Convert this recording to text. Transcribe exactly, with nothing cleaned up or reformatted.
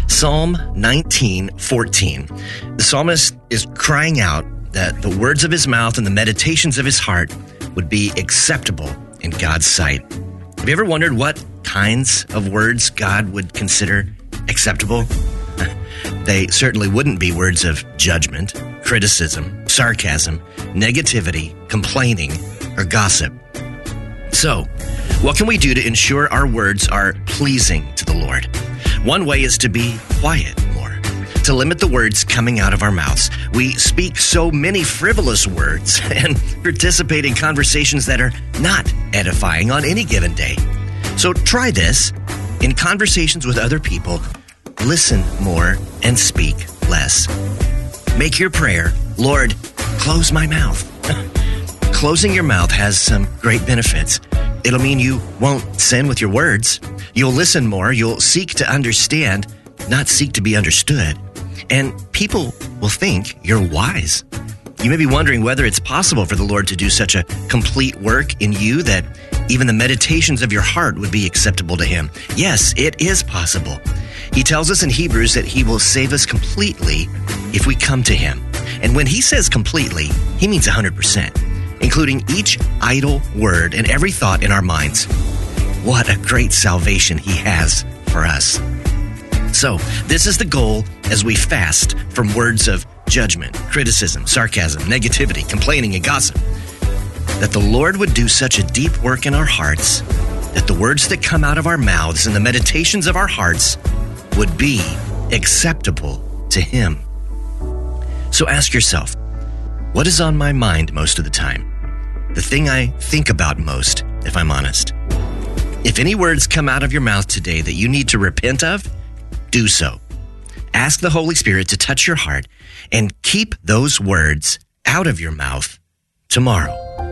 Psalm nineteen fourteen. The psalmist is crying out that the words of his mouth and the meditations of his heart would be acceptable in God's sight. Have you ever wondered what kinds of words God would consider acceptable? They certainly wouldn't be words of judgment, criticism, sarcasm, negativity, complaining, or gossip. So, what can we do to ensure our words are pleasing to the Lord? One way is to be quiet more, to limit the words coming out of our mouths. We speak so many frivolous words and participate in conversations that are not edifying on any given day. So try this. In conversations with other people, listen more and speak less. Make your prayer, Lord, close my mouth. Closing your mouth has some great benefits. It'll mean you won't sin with your words. You'll listen more. You'll seek to understand, not seek to be understood. And people will think you're wise. You may be wondering whether it's possible for the Lord to do such a complete work in you that even the meditations of your heart would be acceptable to Him. Yes, it is possible. He tells us in Hebrews that He will save us completely if we come to Him. And when He says completely, He means one hundred percent, including each idle word and every thought in our minds. What a great salvation He has for us. So, this is the goal as we fast from words of judgment, criticism, sarcasm, negativity, complaining, and gossip, that the Lord would do such a deep work in our hearts that the words that come out of our mouths and the meditations of our hearts would be acceptable to Him. So ask yourself, what is on my mind most of the time? The thing I think about most, if I'm honest. If any words come out of your mouth today that you need to repent of, do so. Ask the Holy Spirit to touch your heart and keep those words out of your mouth tomorrow.